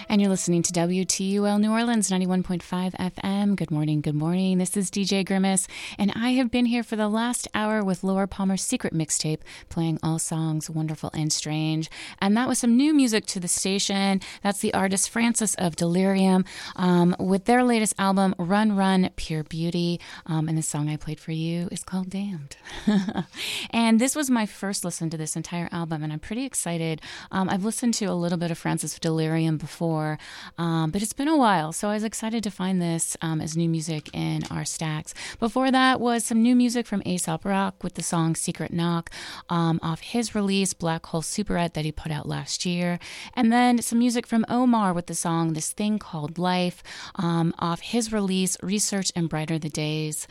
And you're listening to WTUL New Orleans 91.5 FM. Good morning, good morning. This is DJ Grimace, and I have been here for the last hour with Laura Palmer's Secret Mixtape, playing all songs wonderful and strange. And that was some new music to the station. That's the artist Francis of Delirium with their latest album, Run Run Pure Beauty. And the song I played for you is called Damned. And this was my first listen to this entire album, and I'm pretty excited. I've listened to a little bit of Francis of Delirium before, but it's been a while, so I was excited to find this as new music in our stacks. Before that was some new music from A$AP Rock with the song Secret Knock off his release Black Hole Superette that he put out last year, and then some music from Omar with the song This Thing Called Life off his release Research and Brighter the Days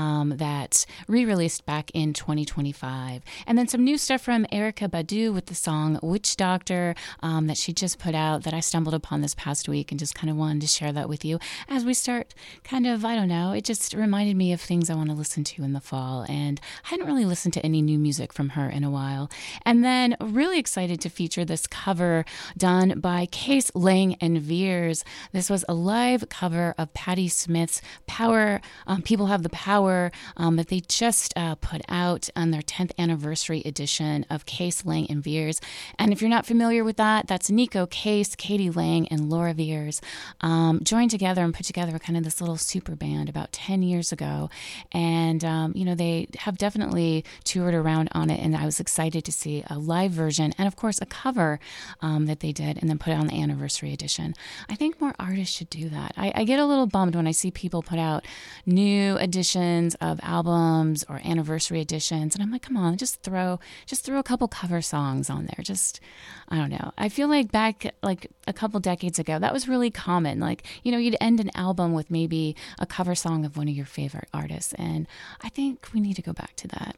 that re-released back in 2025, and then some new stuff from Erykah Badu with the song Witch Doctor that she just put out that I stumbled upon this past week and just kind of wanted to share that with you as we start kind of, I don't know, it just reminded me of things I want to listen to in the fall, and I hadn't really listened to any new music from her in a while. And then really excited to feature this cover done by Case Lang and Veers. This was a live cover of Patti Smith's Power, People Have the Power, that they just put out on their 10th anniversary edition of Case Lang and Veers. And if you're not familiar with that, that's Nico Case, Katie Lang, and Laura Veers joined together and put together kind of this little super band about 10 years ago. And, they have definitely toured around on it, and I was excited to see a live version and, of course, a cover that they did and then put it on the anniversary edition. I think more artists should do that. I get a little bummed when I see people put out new editions of albums or anniversary editions, and I'm like, come on, just throw a couple cover songs on there. Just, I don't know. I feel like back like a couple decades ago, that was really common. Like, you'd end an album with maybe a cover song of one of your favorite artists. And I think we need to go back to that.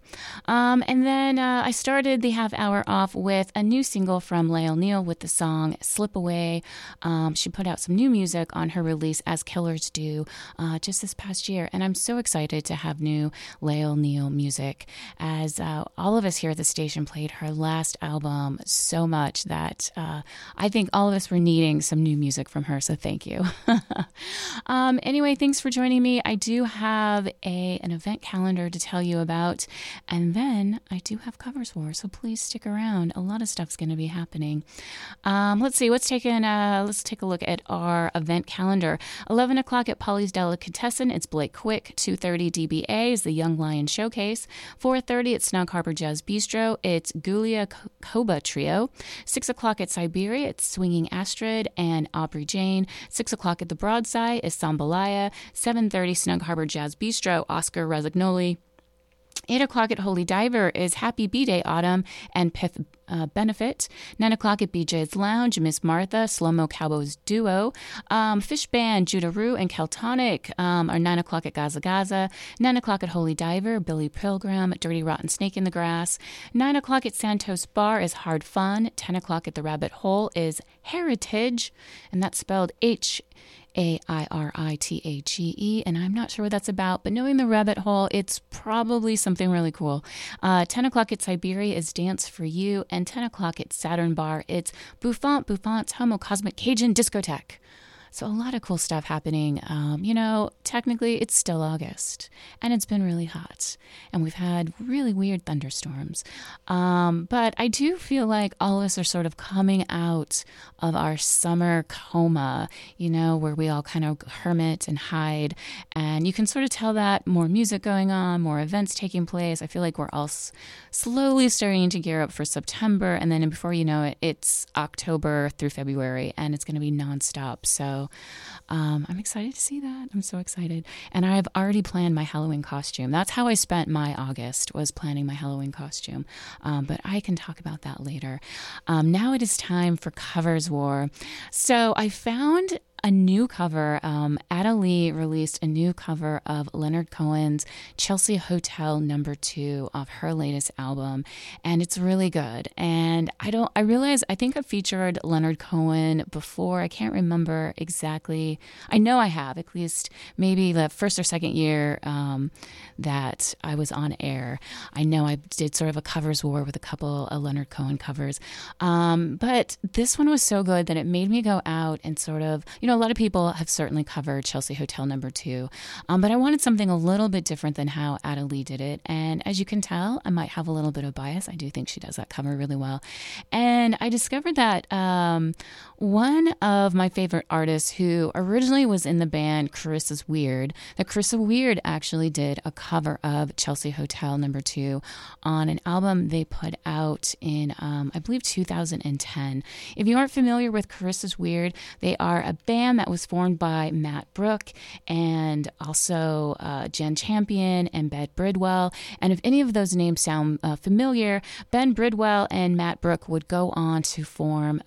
And then I started the half hour off with a new single from Lael Neal with the song Slip Away. She put out some new music on her release As Killers Do just this past year. And I'm so excited to have new Lael Neal music, as all of us here at the station played her last album so much that I think all of us were needing some new music from her, so thank you. Anyway, thanks for joining me. I do have an event calendar to tell you about, and then I do have Covers War, so please stick around. A lot of stuff's going to be happening. Let's see, let's take a look at our event calendar. 11 o'clock at Polly's Delicatessen, it's Blake Quick. 2:30 DBA is the Young Lion Showcase. 4:30 at Snug Harbor Jazz Bistro, it's Gulia Koba Trio. 6 o'clock at Siberia, it's Swinging Astrid and Aubrey Jane. 6 o'clock at the Broadside is Sambalaya. 7:30 Snug Harbor Jazz Bistro, Oscar Resignoli. 8 o'clock at Holy Diver is Happy B-Day Autumn and Pith Benefit. 9 o'clock at BJ's Lounge, Miss Martha, Slow-Mo Cowboys Duo. Fish Band, Judah Rue and Keltonic are 9 o'clock at Gaza Gaza. 9 o'clock at Holy Diver, Billy Pilgrim, Dirty Rotten Snake in the Grass. 9 o'clock at Santos Bar is Hard Fun. 10 o'clock at the Rabbit Hole is Heritage, and that's spelled Hairitaghe, and I'm not sure what that's about, but knowing the Rabbit Hole, it's probably something really cool. 10 o'clock at Siberia is Dance for You, and 10 o'clock at Saturn Bar, it's Buffant's Homo Cosmic Cajun Discotheque. So a lot of cool stuff happening. Technically it's still August and it's been really hot and we've had really weird thunderstorms. But I do feel like all of us are sort of coming out of our summer coma, where we all kind of hermit and hide. And you can sort of tell that more music going on, more events taking place. I feel like we're all slowly starting to gear up for September. And then before you know it, it's October through February and it's going to be nonstop. So I'm excited to see that. I'm so excited. And I've already planned my Halloween costume. That's how I spent my August, was planning my Halloween costume. But I can talk about that later. Now it is time for Covers War. So I found a new cover. Ada Lee released a new cover of Leonard Cohen's Chelsea Hotel #2 off her latest album, and it's really good. And I think I've featured Leonard Cohen before. I can't remember exactly. I know I have, at least maybe the first or second year that I was on air. I know I did sort of a covers war with a couple of Leonard Cohen covers. But this one was so good that it made me go out and sort of, a lot of people have certainly covered Chelsea Hotel #2. But I wanted something a little bit different than how Ada Lee did it. And as you can tell, I might have a little bit of bias. I do think she does that cover really well. And I discovered that one of my favorite artists who originally was in the band Carissa's Weird, that Carissa Weird actually did a cover of Chelsea Hotel #2 on an album they put out in, I believe, 2010. If you aren't familiar with Carissa's Weird, they are a band that was formed by Matt Brooke and also Jen Champion and Ben Bridwell. And if any of those names sound familiar, Ben Bridwell and Matt Brooke would go on to form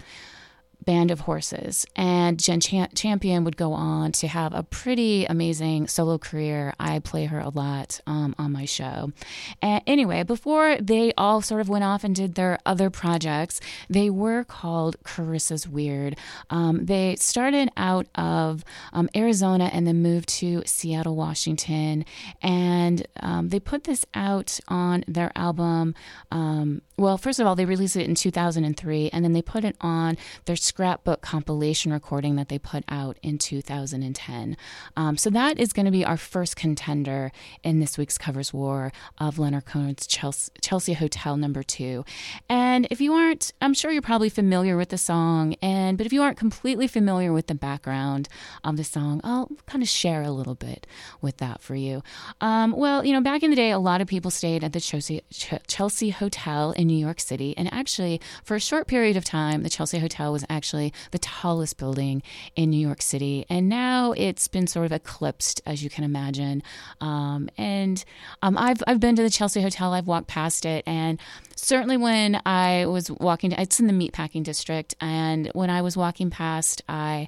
Band of Horses, and Jen Champion would go on to have a pretty amazing solo career. I play her a lot on my show. And anyway, before they all sort of went off and did their other projects, they were called Carissa's Weird. They started out of Arizona and then moved to Seattle, Washington, and they put this out on their album. Well, first of all, they released it in 2003, and then they put it on their scrapbook compilation recording that they put out in 2010. So that is going to be our first contender in this week's Covers War of Leonard Cohen's Chelsea Hotel #2. And if you aren't, I'm sure you're probably familiar with the song, but if you aren't completely familiar with the background of the song, I'll kind of share a little bit with that for you. Well, back in the day, a lot of people stayed at the Chelsea Hotel in New York City. And actually, for a short period of time, the Chelsea Hotel was actually the tallest building in New York City. And now it's been sort of eclipsed, as you can imagine. I've been to the Chelsea Hotel. I've walked past it. And certainly when I was walking, it's in the Meatpacking District. And when I was walking past,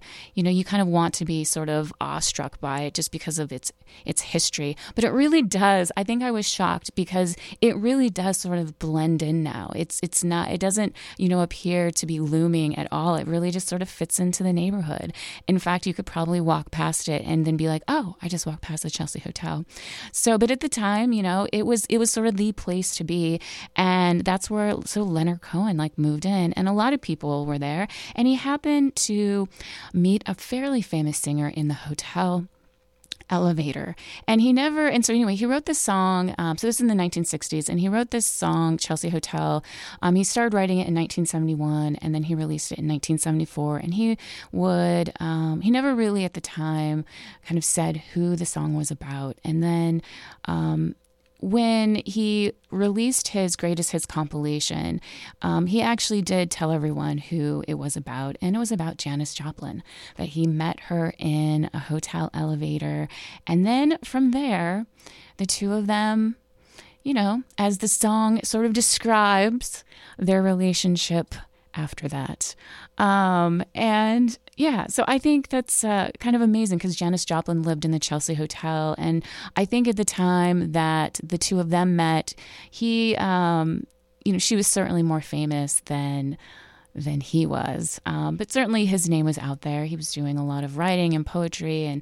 you kind of want to be sort of awestruck by it just because of its history. But it really does. I think I was shocked because it really does sort of blend in now. It's not, it doesn't, appear to be looming at all. It really just sort of fits into the neighborhood. In fact, you could probably walk past it and then be like, oh, I just walked past the Chelsea Hotel. So, but at the time, it was sort of the place to be. And that's where Leonard Cohen moved in, and a lot of people were there. And he happened to meet a fairly famous singer in the hotel elevator. And so anyway, he wrote this song. So this is in the 1960s, and he wrote this song, Chelsea Hotel. He started writing it in 1971, and then he released it in 1974. And he never really at the time kind of said who the song was about. And then, when he released his Greatest Hits compilation, he actually did tell everyone who it was about, and it was about Janis Joplin, that he met her in a hotel elevator. And then from there, the two of them, as the song sort of describes their relationship after that. And yeah, so I think that's kind of amazing because Janis Joplin lived in the Chelsea Hotel. And I think at the time that the two of them met, she was certainly more famous than he was. But certainly his name was out there. He was doing a lot of writing and poetry, and,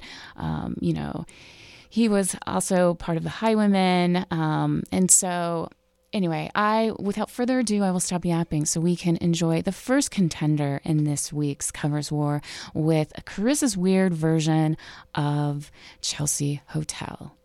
he was also part of the Highwaymen. And so anyway, without further ado, I will stop yapping so we can enjoy the first contender in this week's Covers War with Carissa's Weird version of Chelsea Hotel.